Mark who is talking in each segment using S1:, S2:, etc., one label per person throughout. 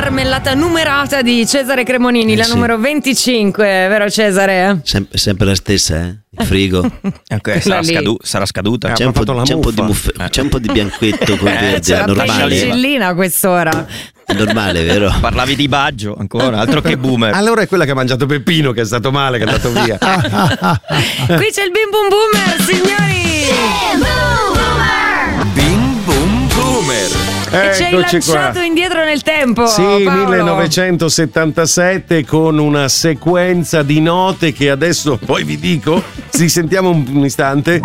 S1: marmellata numerata di Cesare Cremonini, la numero 25, vero Cesare?
S2: Sempre la stessa, Il frigo.
S3: Okay, sarà scaduta.
S2: C'è un po' di bianchetto con verde,
S1: c'è
S2: è
S1: la
S2: normale.
S1: penicillina a quest'ora.
S2: È normale, vero?
S3: Parlavi di Baggio ancora, altro che boomer.
S4: Allora è quella che ha mangiato Peppino, che è stato male, che è andato via.
S1: Qui c'è il Bim Bum Boomer, signori!
S5: Bim Bum Boomer.
S1: E ci hai lanciato indietro nel tempo.
S4: Sì,
S1: Paolo.
S4: 1977, con una sequenza di note che adesso poi vi dico. Sì, sentiamo un istante.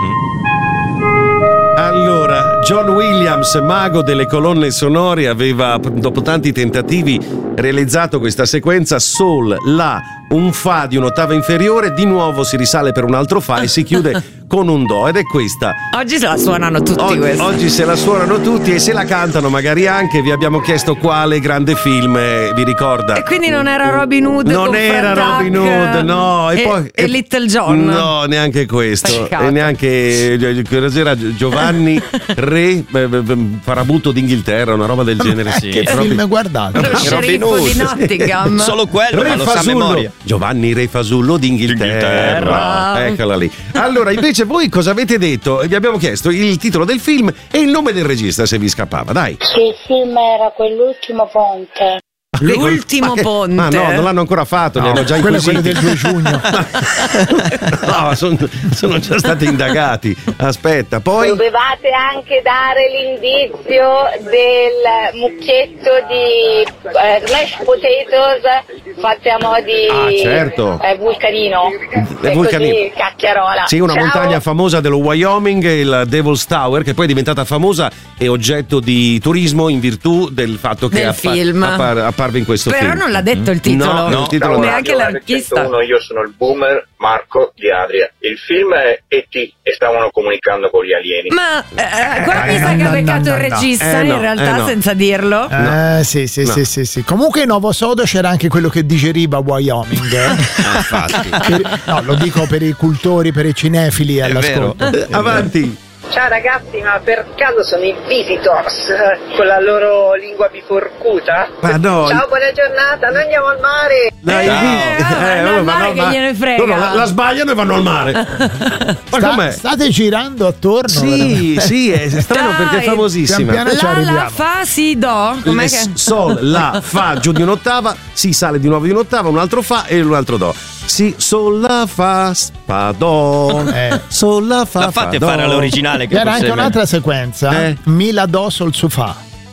S4: Allora, John Williams, mago delle colonne sonore, aveva, dopo tanti tentativi, realizzato questa sequenza: Sol, La, un Fa di un'ottava inferiore, di nuovo si risale per un altro Fa e si chiude con un Do, ed è questa.
S1: Oggi se la suonano tutti questi.
S4: Oggi se la suonano tutti e se la cantano magari anche. Vi abbiamo chiesto quale grande film vi ricorda.
S1: E quindi non era Robin Hood?
S4: Non era Robin Hood, no.
S1: E Little John?
S4: No, neanche questo.
S1: Peccato.
S4: E neanche era Giovanni Re Farabutto d'Inghilterra, una roba del genere.
S3: Sì.
S6: Che film guardate?
S1: Lo sceriffo di Nottingham.
S3: Solo quello,
S4: Re
S3: ma lo sa a
S4: Fasullo.
S3: memoria.
S4: Giovanni Re Fasullo d'Inghilterra. Eccola lì. Allora, invece voi cosa avete detto? Vi abbiamo chiesto il titolo del film e il nome del regista, se vi scappava, dai.
S7: Sì, il film era Quell'ultimo ponte.
S1: L'ultimo ponte.
S4: Ma no, non l'hanno ancora fatto, li hanno già inquisiti.
S6: Quello del 2 giugno.
S4: No, sono già stati indagati. Aspetta, poi.
S7: Dovevate anche dare l'indizio del mucchietto di mashed potatoes fatte a mo' di
S4: certo.
S7: vulcanino. E
S4: vulcanino.
S7: così cacchiarola.
S4: Sì, una
S7: Ciao.
S4: montagna famosa dello Wyoming, il Devil's Tower, che poi è diventata famosa e oggetto di turismo in virtù del fatto che
S1: Del film.
S4: apparve in questo
S1: Però
S4: film.
S1: non l'ha detto il titolo.
S4: No, il titolo
S1: neanche l'artista.
S8: Io sono il boomer Marco di Adria. Il film è E.T. e stavano comunicando con gli alieni.
S1: Ma qua mi sa che ha beccato il regista in realtà senza dirlo.
S6: Sì. Comunque in Novo Sodo c'era anche quello che digeriva Wyoming.
S4: Infatti.
S6: No, lo dico per i cultori, per i cinefili all'ascolto.
S4: Avanti.
S7: Ciao ragazzi, ma per caso sono i Visitors con la loro lingua biforcuta?
S4: Ma no.
S7: Ciao, buona giornata, noi andiamo al mare.
S1: Che gliene frega.
S4: No, la sbagliano e vanno al mare. Ma com'è?
S6: State girando attorno?
S4: Sì, è strano perché è famosissima.
S6: Pian piano ci arriviamo.
S1: La, fa, si, do. Com'è che?
S4: Sol, La, Fa, giù di un'ottava, si sale di nuovo di un'ottava, un altro Fa e un altro Do. Si, Sol, La, Fa, Fa, Do. Sol, La, Fa,
S3: La fate
S4: Fa,
S3: fare
S4: Do.
S3: all'originale che
S6: C'era anche
S3: forse è
S6: un'altra sequenza. Mi la do sul sofà.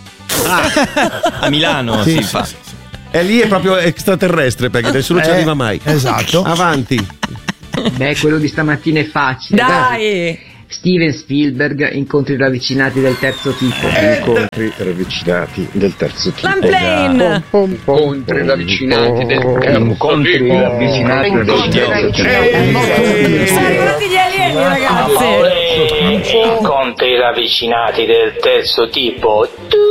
S3: a Milano
S6: Sì,
S3: si
S6: sì,
S3: fa.
S6: sì, sì.
S4: E lì è proprio extraterrestre perché nessuno ci arriva mai.
S6: Esatto.
S4: Avanti.
S9: Beh, quello di stamattina è facile.
S1: Dai.
S9: Steven Spielberg, Incontri ravvicinati del terzo tipo.
S8: Incontri ravvicinati del terzo tipo.
S1: Lamplane.
S8: Incontri ravvicinati del terzo tipo.
S9: Ravvicinati del terzo tipo.
S1: Sono arrivati gli alieni, ragazzi.
S8: Incontri ravvicinati del terzo tipo.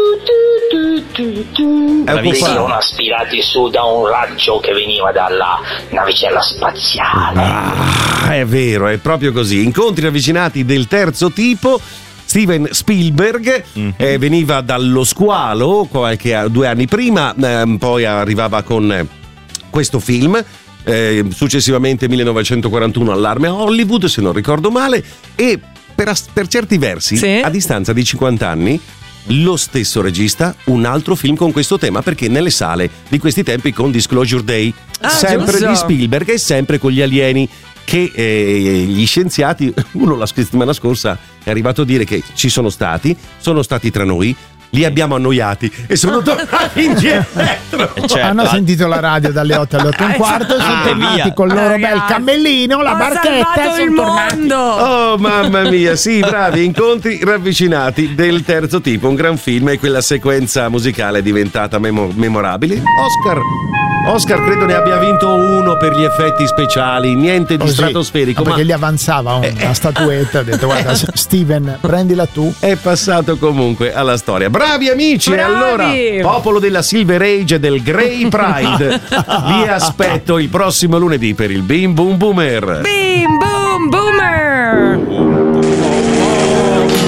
S8: Venivano aspirati su da un raggio che veniva dalla navicella spaziale.
S4: È vero, è proprio così. Incontri ravvicinati del terzo tipo. Steven Spielberg veniva dallo squalo 2 anni prima, poi arrivava con questo film. Successivamente 1941 Allarme a Hollywood, se non ricordo male, e per certi versi,
S1: sì,
S4: a distanza di 50 anni, lo stesso regista un altro film con questo tema, perché nelle sale di questi tempi con Disclosure Day, sempre
S1: giusto,
S4: di Spielberg e sempre con gli alieni, che gli scienziati, uno la settimana scorsa è arrivato a dire che ci sono stati tra noi, li abbiamo annoiati e sono tornati indietro.
S6: Hanno sentito la radio dalle 8 alle 8 e un quarto, sono tornati con il loro bel cammellino, la barchetta, e sono tornati.
S4: Oh mamma mia, sì, bravi. Incontri ravvicinati del terzo tipo, un gran film, e quella sequenza musicale è diventata memorabile. Oscar credo ne abbia vinto uno per gli effetti speciali, niente di stratosferico,
S6: perché gli avanzava una statuetta, ha detto guarda Steven, prendila tu.
S4: È passato comunque alla storia. Bravi amici,
S1: bravi.
S4: E allora, popolo della Silver Age e del Grey Pride, vi aspetto il prossimo lunedì per il Bim Boom Boomer.
S1: Bim Boom Boomer.